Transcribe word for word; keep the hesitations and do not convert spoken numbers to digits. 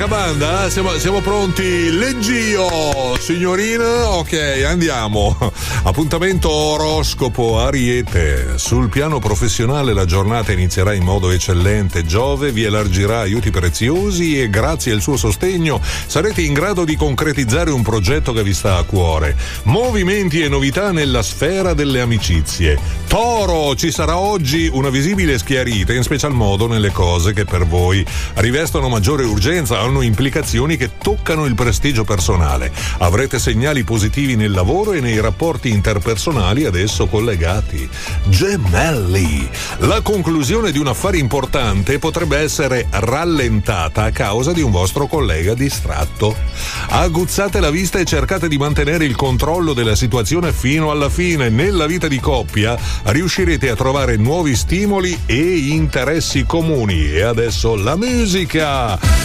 banda, siamo, siamo pronti. Leggio, signorina, ok, andiamo. Appuntamento oroscopo Ariete. Sul piano professionale la giornata inizierà in modo eccellente. Giove vi elargirà aiuti preziosi e grazie al suo sostegno sarete in grado di concretizzare un progetto che vi sta a cuore. Movimenti e novità nella sfera delle amicizie. Toro, ci sarà oggi una visibile schiarita, in special modo nelle cose che per voi rivestono maggiore urgenza, hanno implicazioni che toccano il prestigio personale. Avrete segnali positivi nel lavoro e nei rapporti interpersonali ad esso collegati. Gemelli, la conclusione di un affare importante potrebbe essere rallentata a causa di un vostro collega distratto. Aguzzate la vista e cercate di mantenere il controllo della situazione fino alla fine. Nella vita di coppia riuscirete a trovare nuovi stimoli e interessi comuni. E adesso la musica.